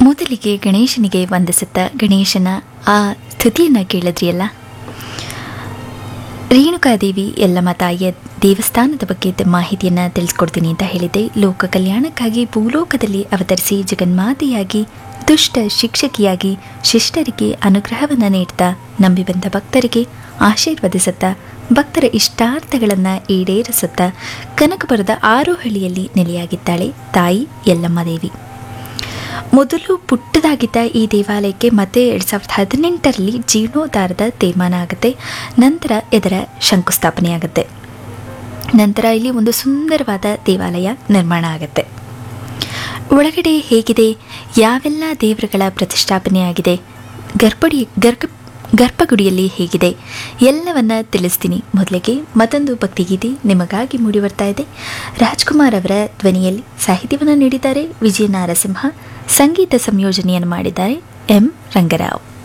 ಮೊದಲಿಗೆ ಗಣೇಶನಿಗೆ ವಂದಿಸುತ್ತಾ ಗಣೇಶನ ಆ ಸ್ತುತಿಯನ್ನು ಕೇಳಿದ್ರಿಯಲ್ಲ. ರೇಣುಕಾದೇವಿ ಯಲ್ಲಮ್ಮ ತಾಯಿಯ ದೇವಸ್ಥಾನದ ಬಗ್ಗೆ ಮಾಹಿತಿಯನ್ನು ತಿಳಿಸ್ಕೊಡ್ತೀನಿ ಅಂತ ಹೇಳಿದೆ. ಲೋಕ ಕಲ್ಯಾಣಕ್ಕಾಗಿ ಭೂಲೋಕದಲ್ಲಿ ಅವತರಿಸಿ ಜಗನ್ಮಾತೆಯಾಗಿ ದುಷ್ಟ ಶಿಕ್ಷಕಿಯಾಗಿ ಶಿಷ್ಟರಿಗೆ ಅನುಗ್ರಹವನ್ನು ನೀಡ್ತಾ ನಂಬಿ ಬಂದ ಭಕ್ತರಿಗೆ ಆಶೀರ್ವದಿಸುತ್ತಾ ಭಕ್ತರ ಇಷ್ಟಾರ್ಥಗಳನ್ನು ಈಡೇರಿಸುತ್ತಾ ಕನಕಪುರದ ಆರೋಹಳ್ಳಿಯಲ್ಲಿ ನೆಲೆಯಾಗಿದ್ದಾಳೆ ತಾಯಿ ಯಲ್ಲಮ್ಮ ದೇವಿ. ಮೊದಲು ಪುಟ್ಟದಾಗಿದ್ದ ಈ ದೇವಾಲಯಕ್ಕೆ ಮತ್ತೆ 2018ರಲ್ಲಿ ಜೀರ್ಣೋದ್ಧಾರದ ತೀರ್ಮಾನ ಆಗುತ್ತೆ. ನಂತರ ಇದರ ಶಂಕುಸ್ಥಾಪನೆಯಾಗುತ್ತೆ. ನಂತರ ಇಲ್ಲಿ ಒಂದು ಸುಂದರವಾದ ದೇವಾಲಯ ನಿರ್ಮಾಣ ಆಗುತ್ತೆ. ಒಳಗಡೆ ಹೇಗಿದೆ, ಯಾವೆಲ್ಲ ದೇವರುಗಳ ಪ್ರತಿಷ್ಠಾಪನೆಯಾಗಿದೆ, ಗರ್ಭಗುಡಿಯಲ್ಲಿ ಹೇಗಿದೆ ಎಲ್ಲವನ್ನ ತಿಳಿಸ್ತೀನಿ. ಮೊದಲಿಗೆ ಮತ್ತೊಂದು ಭಕ್ತಿಗೀತೆ ನಿಮಗಾಗಿ ಮೂಡಿ ಬರ್ತಾ ಇದೆ. ರಾಜ್ಕುಮಾರ್ ಅವರ ಧ್ವನಿಯಲ್ಲಿ ಸಾಹಿತ್ಯವನ್ನು ನೀಡಿದ್ದಾರೆ ವಿಜಯ ನಾರಸಿಂಹ, ಸಂಗೀತ ಸಂಯೋಜನೆಯನ್ನು ಮಾಡಿದ್ದಾರೆ ಎಂ ರಂಗರಾವ್.